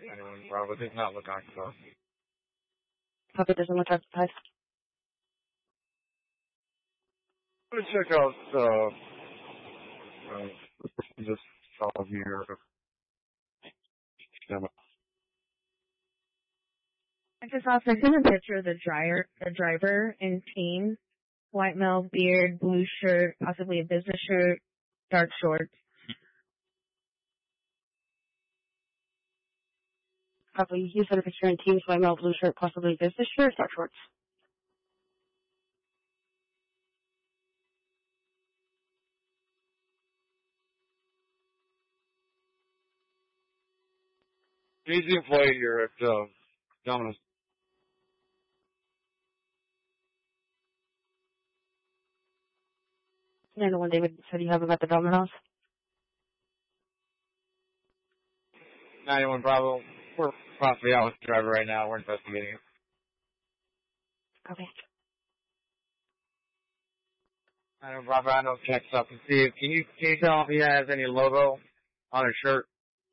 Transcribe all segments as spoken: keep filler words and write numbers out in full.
anyone, Bravo does not look occupied. Hope it doesn't look occupied. I'm gonna check out, uh, uh, this saw here. Yeah. I just also sent a picture of the driver, the driver in team, white male, beard, blue shirt, possibly a business shirt, dark shorts. Probably you sent a picture in teams, white male, blue shirt, possibly business shirt, dark shorts. He's the employee here at, uh, Domino's. And the one David said you have about the Domino's. ninety-one Bravo. We're possibly out with the driver right now. We're investigating it. Okay. ninety-one Bravo, I know checks up and see if, can you, can you tell if he has any logo on his shirt?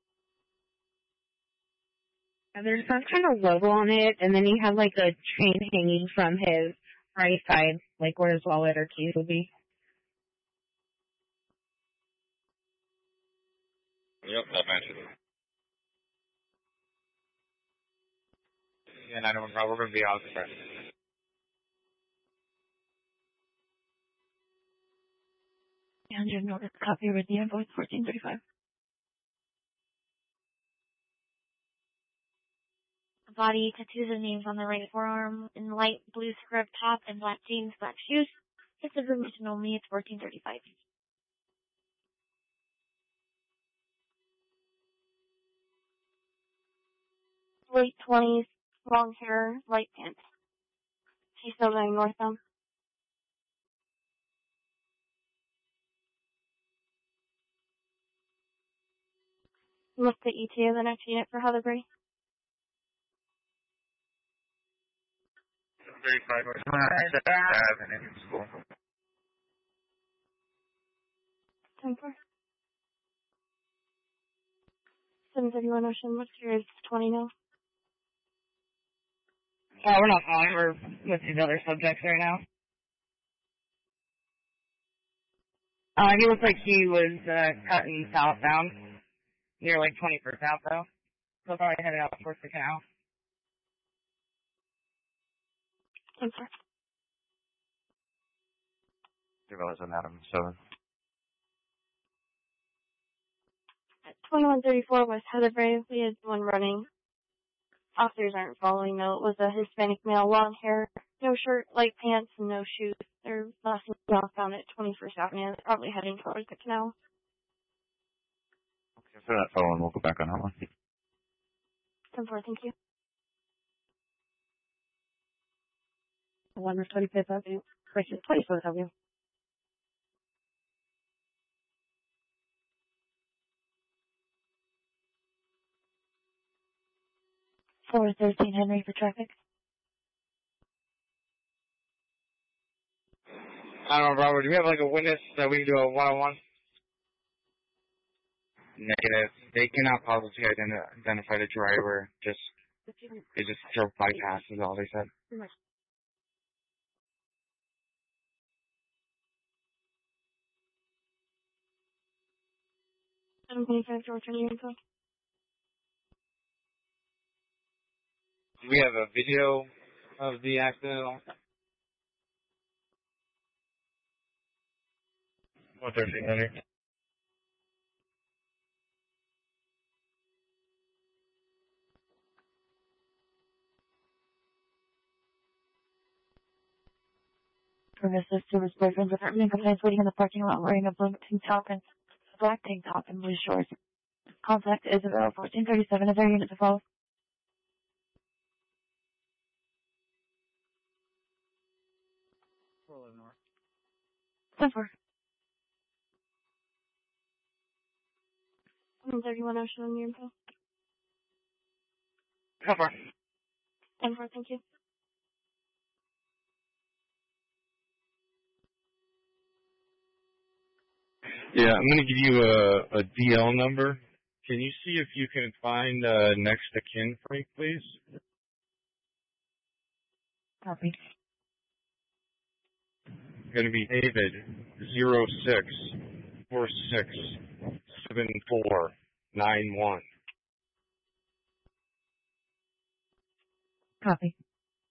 And there's some kind of logo on it, and then he had like a chain hanging from his right side, like where his wallet or keys would be. Yep, that matches it. Yeah, ninety-one Bravo, we're going to be out of the press. one hundred notice copy with the invoice fourteen thirty-five. Body, tattoos and names on the right forearm, in light blue scrub top and black jeans, black shoes. It's information only. It's fourteen thirty-five. Late twenties, long hair, light pants. She's still going northbound. What's the E T A of the next unit for Heatherbury? thirty-five Avenue School. Time for seven thirty-one Ocean. What's yours? twenty now. Oh, we're not calling. We're with these other subjects right now. Uh, he looks like he was uh, cutting southbound, near like twenty-first South though. So probably headed out towards the canal. Time for Developers on Adam seven. At twenty-one thirty-four West Heatherbury, we had one running. Officers aren't following though. It was a Hispanic male, long hair, no shirt, light pants, and no shoes. They're last southbound at twenty-first Avenue. They're probably heading towards the canal. Okay, for that phone, we'll go back on that one. ten four, thank you. one West twenty-fifth Avenue. Correction, twenty-fourth Avenue. four thirteen Henry for traffic. I don't know, Robert, do we have like a witness that we can do a one-on-one? Negative. They cannot positively identi- identify the driver. Just, they just drove bypass is all they said. seven twenty-five George Henry info. Do we have a video of the accident? one thirteen Henry. Premises to his boyfriend's apartment. Complaints waiting in the parking lot wearing a blue tank top and black tank top and blue shorts. Contact Isabel fourteen thirty-seven. Is there a unit to follow? four eleven North. ten four. one thirty-one Ocean on your info. Cover. ten four, thank you. Yeah, I'm going to give you a, a D L number. can you see if you can find uh, next to kin for me, please? Copy. Going to be David zero six four six seven four nine one. Copy.